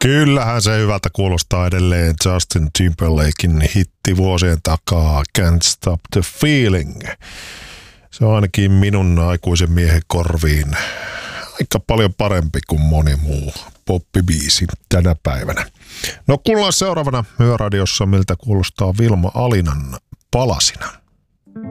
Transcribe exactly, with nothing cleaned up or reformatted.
Kyllähän se hyvältä kuulostaa edelleen Justin Timberlaken hitti vuosien takaa Can't Stop the Feeling. Se on ainakin minun aikuisen miehen korviin aika paljon parempi kuin moni muu poppibiisi tänä päivänä. No kuullaan seuraavana Yöradiossa, miltä kuulostaa Vilma Alinan Palasina.